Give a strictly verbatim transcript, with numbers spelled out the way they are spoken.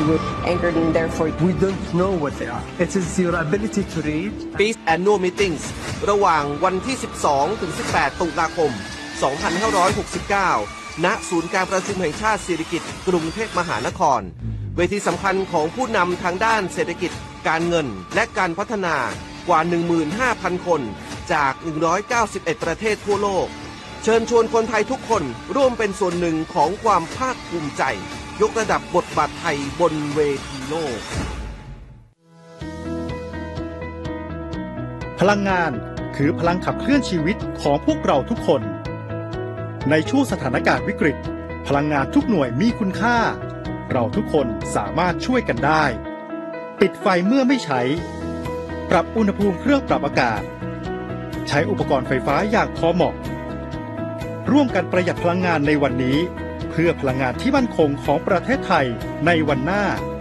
would anchored in there for we don't know what they are. It is your ability to read. Peace Annual Meetings ระหว่างวันที่สิบสองถึงสิบแปดตุลาคมสองพันห้าร้อยหกสิบเก้าณศูนย์การประชุมแห่งชาติสิริกิติ์กรุงเทพมหานครเวทีสำคัญของผู้นำทางด้านเศรษฐกิจการเงินและการพัฒนากว่า หนึ่งหมื่นห้าพัน คนจากหนึ่งร้อยเก้าสิบเอ็ดประเทศทั่วโลกเชิญชวนคนไทยทุกคนร่วมเป็นส่วนหนึ่งของความภาคภูมิใจยกระดับบทบาทไทยบนเวทีโลกพลังงานคือพลังขับเคลื่อนชีวิตของพวกเราทุกคนในช่วงสถานการณ์วิกฤตพลังงานทุกหน่วยมีคุณค่าเราทุกคนสามารถช่วยกันได้ปิดไฟเมื่อไม่ใช้ปรับอุณหภูมิเครื่องปรับอากาศใช้อุปกรณ์ไฟฟ้าอย่างพอเหมาะร่วมกันประหยัดพลังงานในวันนี้เพื่อพลังงานที่มั่นคงของประเทศไทยในวันหน้า